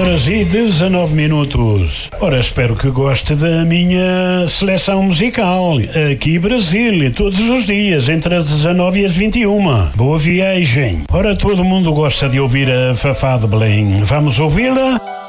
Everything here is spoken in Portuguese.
11h19. Ora, espero que goste da minha seleção musical. Aqui Brasil, todos os dias, entre as 19 e as 21. Boa viagem. Ora, todo mundo gosta de ouvir a Fafá de Belém. Vamos ouvi-la?